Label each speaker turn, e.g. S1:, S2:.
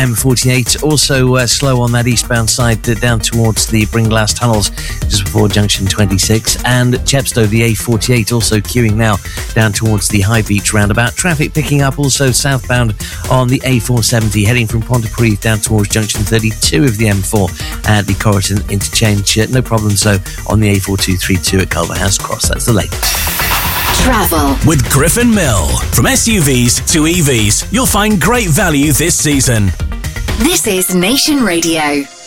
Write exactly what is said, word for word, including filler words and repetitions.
S1: M forty-eight. Also uh, slow on that eastbound side uh, down towards the Bringlass tunnels just before junction twenty-six. And Chepstow, the A forty-eight, also queuing now down towards the High Beach roundabout. Traffic picking up also southbound on the A four seventy, heading from Pontypridd down towards junction thirty-two of the M four at the Corriton interchange. Uh, no problems though on the A four two three two at Culverhouse Cross. That's the latest.
S2: Travel with Griffin Mill. From S U Vs to E Vs, you'll find great value this season.
S3: This is Nation Radio.